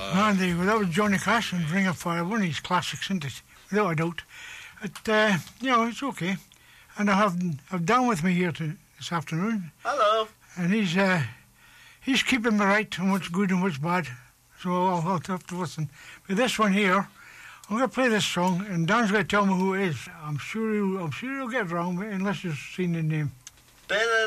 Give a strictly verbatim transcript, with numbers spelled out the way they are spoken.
And the, well, that was Johnny Cash and Ring of Fire, one of his classics, isn't it? Without a doubt. But, uh, you know, it's okay. And I have, I've Dan with me here to, this afternoon. Hello. And he's uh, he's keeping me right on what's good and what's bad. So I'll, I'll have to listen. But this one here, I'm going to play this song, and Dan's going to tell me who it is. I'm sure he'll, I'm sure he'll get it wrong, unless you've seen the name. Ben